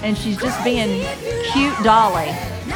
and she's just being cute Dolly.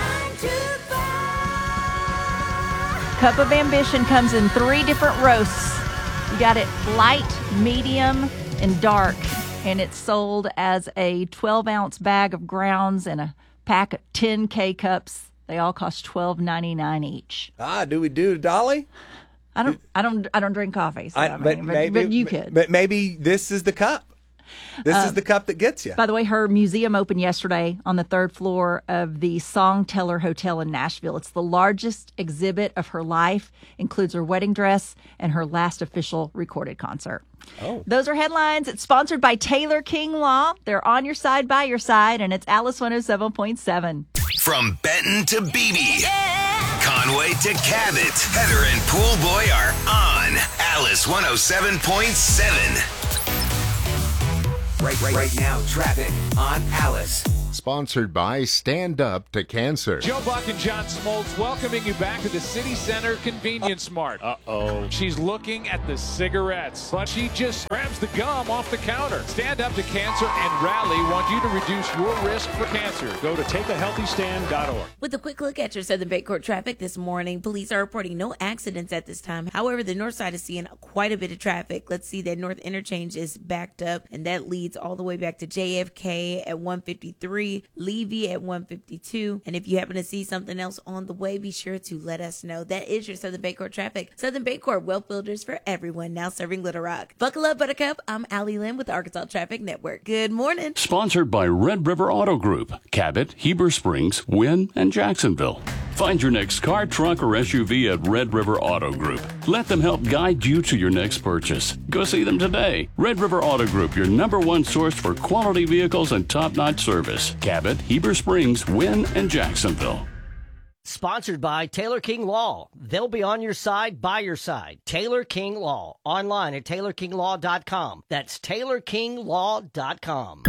Cup of Ambition comes in 3 different roasts. You got it light, medium, and dark, and it's sold as a 12-ounce bag of grounds and a pack of 10 K-cups. They all cost $12.99 each. Do we do Dolly? I don't drink coffee, so but you could. But maybe this is the cup. This is the cup that gets you. By the way, her museum opened yesterday on the 3rd floor of the Songteller Hotel in Nashville. It's the largest exhibit of her life, includes her wedding dress and her last official recorded concert. Oh. Those are headlines. It's sponsored by Taylor King Law. They're on your side, by your side, and it's Alice 107.7. From Benton to Beebe, Conway to Cabot, Heather and Pool Boy are on Alice 107.7. Right now, traffic on Alice. Sponsored by Stand Up to Cancer. Joe Buck and John Smoltz welcoming you back to the City Center Convenience Mart. Uh-oh. She's looking at the cigarettes, but she just grabs the gum off the counter. Stand Up to Cancer and Rally want you to reduce your risk for cancer. Go to takeahealthystand.org. With a quick look at your Southern Bayport traffic this morning, police are reporting no accidents at this time. However, the north side is seeing quite a bit of traffic. Let's see that North Interchange is backed up, and that leads all the way back to JFK at 153. Levy at 152. And if you happen to see something else on the way, be sure to let us know. That is your Southern Bayport traffic. Southern Bayport, wealth builders for everyone, now serving Little Rock. Buckle up, Buttercup. I'm Allie Lynn with the Arkansas Traffic Network. Good morning. Sponsored by Red River Auto Group, Cabot, Heber Springs, Wynn, and Jacksonville. Find your next car, truck, or SUV at Red River Auto Group. Let them help guide you to your next purchase. Go see them today. Red River Auto Group, your #1 source for quality vehicles and top-notch service. Cabot, Heber Springs, Wynn, and Jacksonville. Sponsored by Taylor King Law. They'll be on your side, by your side. Taylor King Law. Online at TaylorKingLaw.com. That's TaylorKingLaw.com.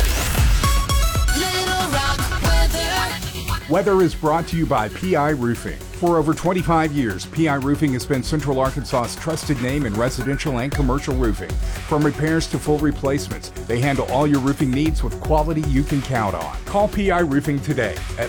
Little Rock weather. Weather is brought to you by PI Roofing. For over 25 years, PI Roofing has been Central Arkansas's trusted name in residential and commercial roofing. From repairs to full replacements, they handle all your roofing needs with quality you can count on. Call PI Roofing today at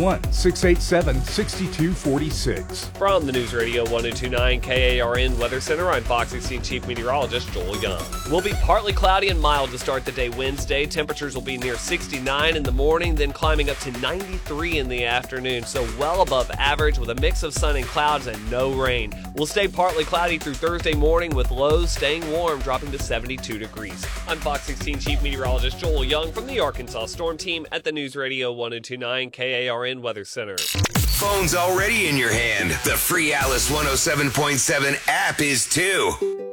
501-687-6246. From the News Radio 1029 KARN Weather Center, I'm Fox 16 Chief Meteorologist Joel Young. We'll be partly cloudy and mild to start the day Wednesday. Temperatures will be near 69 in the morning, then climbing up to 93 in the afternoon, so well above average with a mix of sun and clouds and no rain. We'll stay partly cloudy through Thursday morning with lows staying warm, dropping to 72 degrees. I'm Fox 16 Chief Meteorologist Joel Young from the Arkansas Storm Team at the News Radio 1029 KARN Weather Center. Phone's already in your hand. The free Alice 107.7 app is too.